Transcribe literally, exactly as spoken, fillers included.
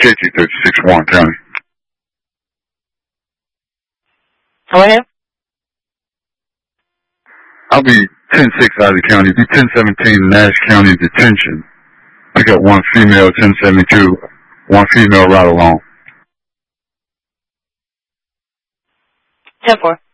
fifty, thirty-six, Warren County. Go ahead. I'll be ten six out of the county. Be ten seventeen Nash County detention. Pick up one female, ten seventy-two, one female right along. ten four.